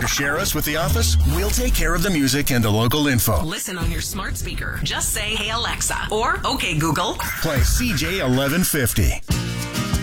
share us with the office, we'll take care of the music and the local info. Listen on your smart speaker. Just say, "Hey Alexa," or "Okay Google." Play CJ 1150.